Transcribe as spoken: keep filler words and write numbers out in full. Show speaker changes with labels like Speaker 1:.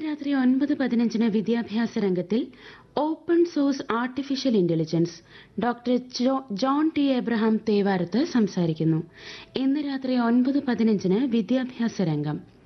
Speaker 1: രാത്രി ഒൻപത് പതിനഞ്ചിന് വിദ്യാഭ്യാസ രംഗത്തിൽ open source artificial intelligence doctor John T Abraham തേവാരത്ത് സംസാരിക്കുന്നു. ഇന്ന് രാത്രി ഒൻപത് പതിനഞ്ചിന് വിദ്യാഭ്യാസ രംഗം.